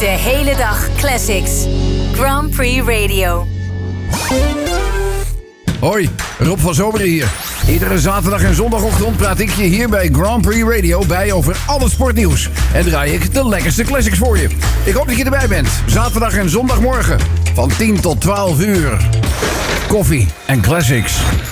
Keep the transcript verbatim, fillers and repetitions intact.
De hele dag classics. Grand Prix Radio. Hoi, Rob van Zomeren hier. Iedere zaterdag en zondagochtend praat ik je hier bij Grand Prix Radio bij over al het sportnieuws. En draai ik de lekkerste classics voor je. Ik hoop dat je erbij bent. Zaterdag en zondagmorgen van tien tot twaalf uur. Koffie en classics.